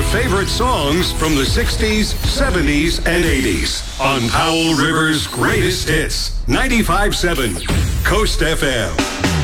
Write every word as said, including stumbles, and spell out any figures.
favorite songs from the sixties, seventies, and eighties on Powell River's Greatest Hits. ninety-five point seven Coast F M.